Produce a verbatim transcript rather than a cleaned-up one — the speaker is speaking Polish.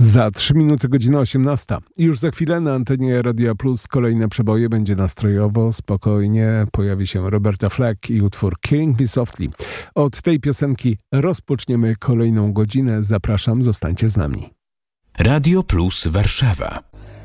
Za trzy minuty godzina osiemnasta. Już za chwilę na antenie Radia Plus kolejne przeboje, będzie nastrojowo, spokojnie. Pojawi się Roberta Fleck i utwór Killing Me Softly. Od tej piosenki rozpoczniemy kolejną godzinę. Zapraszam, zostańcie z nami. Radio Plus Warszawa.